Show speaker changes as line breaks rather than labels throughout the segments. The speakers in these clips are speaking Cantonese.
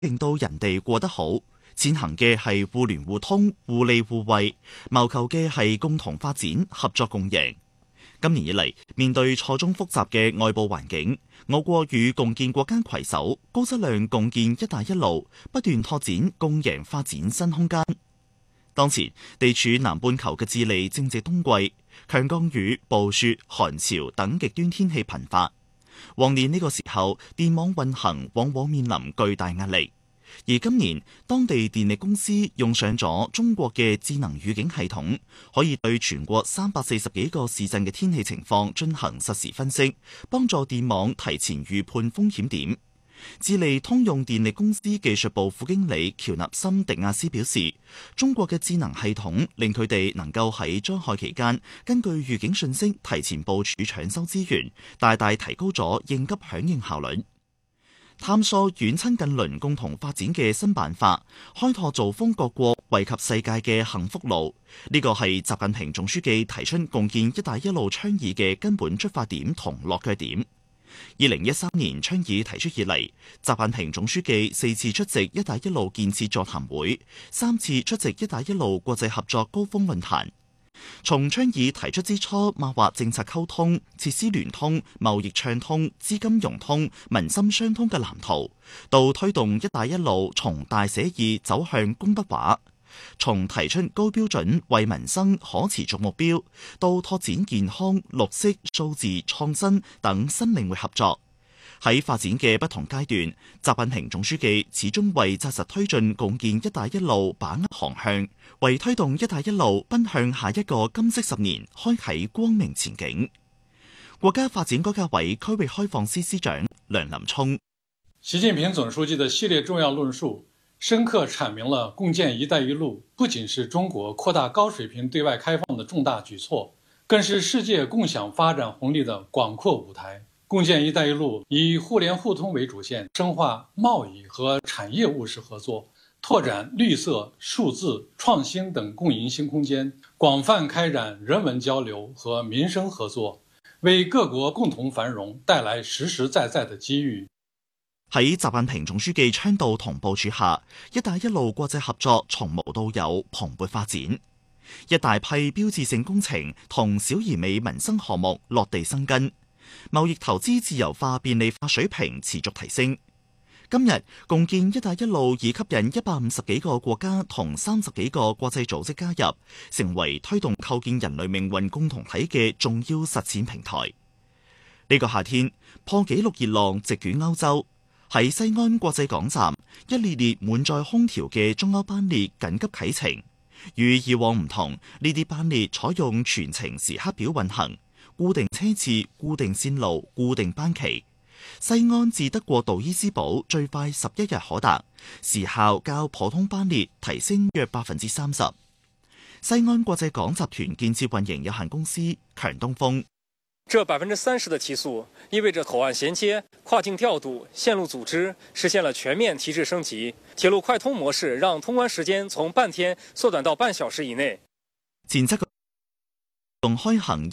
令到人哋過得好，踐行嘅係互聯互通、互利互惠，謀求嘅係共同發展、合作共贏。今年以嚟，面對錯綜複雜嘅外部環境，我國與共建國家攜手，高質量共建「一帶一路」，不斷拓展共贏發展新空間。當前地處南半球嘅智利正值冬季，強降雨、暴雪、寒潮等極端天氣頻發。往年呢個時候，電網運行往往面臨巨大壓力。而今年，當地電力公司用上咗中國嘅智能預警系統，可以對全國340幾個市鎮嘅天氣情況進行實時分析，幫助電網提前預判風險點。智利通用電力公司技術部副經理喬納森迪亞斯表示，中國嘅智能系統令佢哋能夠喺災害期間根據預警信息提前部署搶修資源，大大提高咗應急響應效率。探索遠親近鄰共同發展嘅新辦法，開拓造福各國惠及世界嘅幸福路，呢個係習近平總書記提出共建「一帶一路」倡議嘅根本出發點同落腳點。2013年倡議提出以嚟，習近平總書記4次出席「一帶一路」建設座談會，3次出席「一帶一路」國際合作高峰論壇。從倡議提出之初，擘劃政策溝通、設施聯通、貿易暢通、資金融通、民心相通嘅藍圖，到推動「一帶一路」從大寫意走向功德畫；從提出高標準為民生可持續目標，到拓展健康、綠色、數字、創新等新領域合作。喺發展嘅不同階段，習近平總書記始終為紮實推進共建「一帶一路」把握航向，為推動「一帶一路」奔向下一個金色10年開啟光明前景。國家發展改革委區域開放司司長梁林聰：
習近平總書記的系列重要論述，深刻闡明了共建「一帶一路」不僅是中國擴大高水平對外開放的重大舉措，更是世界共享發展紅利的廣闊舞台。共建“一帶一路”以互聯互通為主線，深化貿易和產業務實合作，拓展綠色、數字、創新等共贏新空間，廣泛開展人文交流和民生合作，為各國共同繁榮帶來實實在在的機遇。
喺習近平總書記倡導同部署下，“一帶一路”國際合作從無到有蓬勃發展，一大批標誌性工程同小而美民生項目落地生根。貿易投資自由化便利化水平持續提升。今日共建「一帶一路」已吸引150幾個國家同30幾個國際組織加入，成為推動構建人類命運共同體嘅重要實踐平台。呢個夏天，破紀錄熱浪席捲歐洲。喺西安國際港站，一列列滿載空調嘅中歐班列緊急啟程。與以往唔同，呢啲班列採用全程時刻表運行。固定車次、固定線路、固定班期。西安至德國杜伊斯堡最快11日可達，時效較普通班列提升約30%。西安國際港集團建設運營有限公司強東風：
這30%的提速，意味着口岸銜接、跨境調度、線路組織實現了全面提質升級。鐵路快通模式讓通關時間從半天縮短到半小時以內。
前7個共開行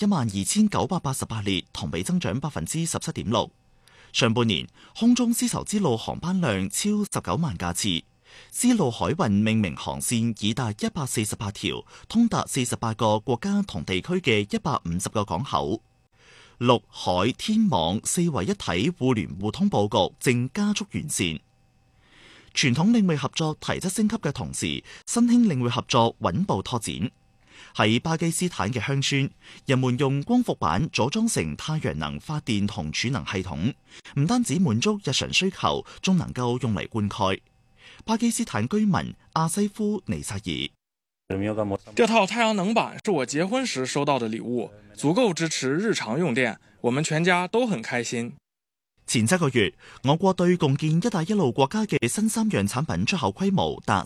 12988列，同比增長17.6%。上半年空中絲綢之路航班量超19萬架次，絲路海運命名航線已達148條，通達48個國家同地區嘅150個港口。陸海天網4為一體互聯互通佈局正加速完善。傳統領域合作提質升級嘅同時，新興領域合作穩步拓展。喺巴基斯坦嘅鄉村，人們用光伏板組裝成太陽能發電同儲能系統，唔單止滿足日常需求，仲能夠用嚟灌溉。巴基斯坦居民阿西夫尼薩爾：
這套太陽能板是我結婚時收到的禮物，足夠支持日常用電，我們全家都很開心。
前7個月，我國對共建「一帶一路」國家嘅新3樣產品出口規模達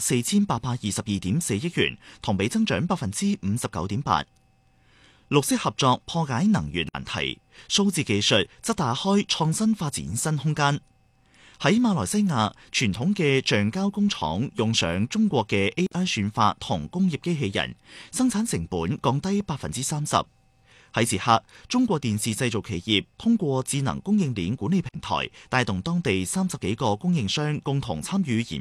4822.4億元，同比增長59.8%。綠色合作破解能源難題，數字技術則打開創新發展新空間。喺馬來西亞，傳統嘅橡膠工廠用上中國嘅 AI 算法同工業機器人，生產成本降低30%。 喺捷克，中國電視製造企業通過智能供應鏈管理平台，帶動當地30幾個供應商共同參與研